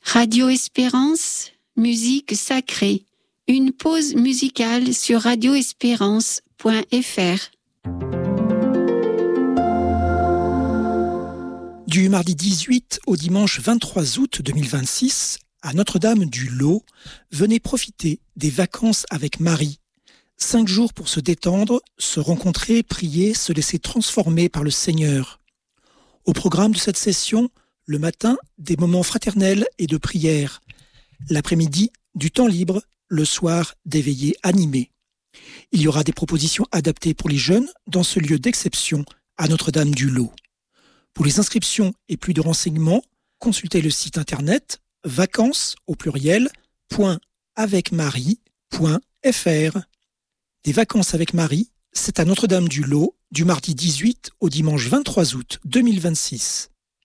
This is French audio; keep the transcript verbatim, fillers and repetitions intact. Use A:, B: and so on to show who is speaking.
A: Radio Espérance, musique sacrée. Une pause musicale sur radio espérance point f r.
B: Du mardi dix-huit au dimanche vingt-trois août deux mille vingt-six, à Notre-Dame-du-Lot, venez profiter des vacances avec Marie. Cinq jours pour se détendre, se rencontrer, prier, se laisser transformer par le Seigneur. Au programme de cette session, le matin, des moments fraternels et de prière. L'après-midi, du temps libre. Le soir, des veillées animées. Il y aura des propositions adaptées pour les jeunes dans ce lieu d'exception à Notre-Dame-du-Lot. Pour les inscriptions et plus de renseignements, consultez le site internet vacances au pluriel point avec marie point f r. Des vacances avec Marie, c'est à Notre-Dame-du-Lot du mardi dix-huit au dimanche vingt-trois août deux mille vingt-six.